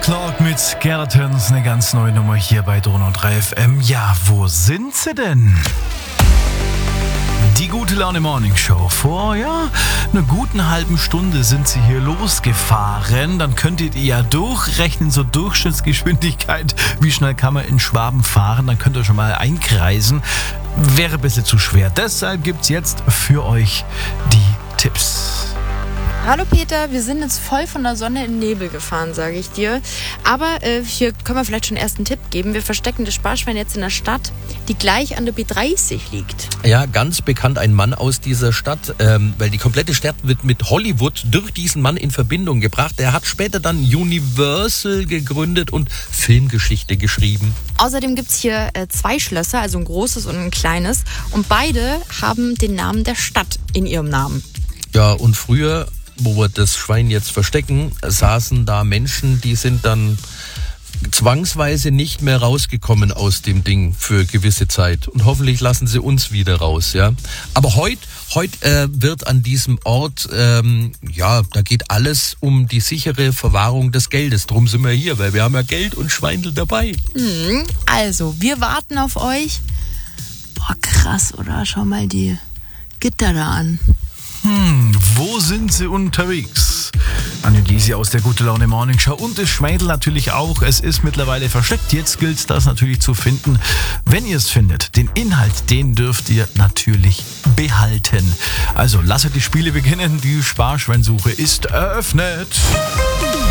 Clark mit Skeletons, eine ganz neue Nummer hier bei Donau 3 FM. Ja, wo sind sie denn? Die Gute Laune Morning Show. Vor, einer guten halben Stunde sind sie hier losgefahren. Dann könntet ihr ja durchrechnen, so Durchschnittsgeschwindigkeit, wie schnell kann man in Schwaben fahren. Dann könnt ihr schon mal einkreisen. Wäre ein bisschen zu schwer. Deshalb gibt's jetzt für euch die Tipps. Hallo Peter, wir sind jetzt voll von der Sonne in Nebel gefahren, sage ich dir. Aber hier können wir vielleicht schon erst einen Tipp geben. Wir verstecken das Sparschwein jetzt in der Stadt, die gleich an der B30 liegt. Ja, ganz bekannt ein Mann aus dieser Stadt, weil die komplette Stadt wird mit Hollywood durch diesen Mann in Verbindung gebracht. Er hat später dann Universal gegründet und Filmgeschichte geschrieben. Außerdem gibt es hier 2 Schlösser, also ein großes und ein kleines. Und beide haben den Namen der Stadt in ihrem Namen. Ja, und früher, wo wir das Schwein jetzt verstecken, saßen da Menschen, die sind dann zwangsweise nicht mehr rausgekommen aus dem Ding für gewisse Zeit. Und hoffentlich lassen sie uns wieder raus, ja. Aber heute wird an diesem Ort, da geht alles um die sichere Verwahrung des Geldes. Drum sind wir hier, weil wir haben ja Geld und Schweindel dabei. Also, wir warten auf euch. Boah, krass, oder? Schau mal die Gitter da an. Wo sind sie unterwegs? Anneliese aus der Gute Laune Morning Show und das Schweindel natürlich auch. Es ist mittlerweile versteckt. Jetzt gilt es, das natürlich zu finden. Wenn ihr es findet, den Inhalt, den dürft ihr natürlich behalten. Also lasst die Spiele beginnen. Die Sparschweinsuche ist eröffnet.